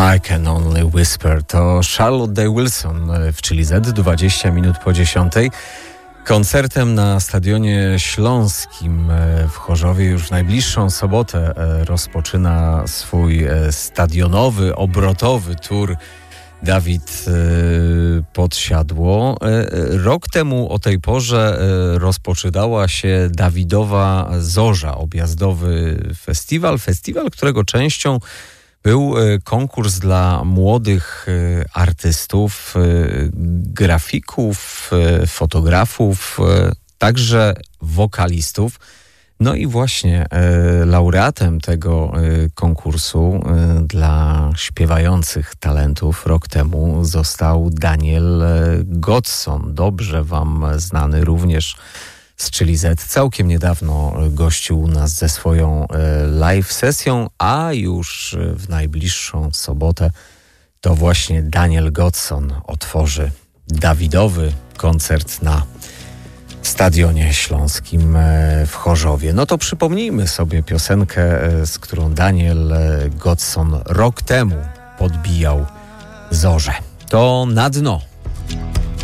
I Can Only Whisper to Charlotte Day Wilson w Chili Z, 20 minut po 10. Koncertem na Stadionie Śląskim w Chorzowie już w najbliższą sobotę rozpoczyna swój stadionowy, obrotowy tour Dawid Podsiadło. Rok temu o tej porze rozpoczynała się Dawidowa Zorza, objazdowy festiwal, którego częścią był konkurs dla młodych artystów, grafików, fotografów, także wokalistów. No i właśnie laureatem tego konkursu dla śpiewających talentów rok temu został Daniel Godson, dobrze wam znany również z Chili Z. Całkiem niedawno gościł nas ze swoją live sesją, a już w najbliższą sobotę to właśnie Daniel Godson otworzy Dawidowy koncert na Stadionie Śląskim w Chorzowie. No to przypomnijmy sobie piosenkę, z którą Daniel Godson rok temu podbijał Zorzę. To Na dno.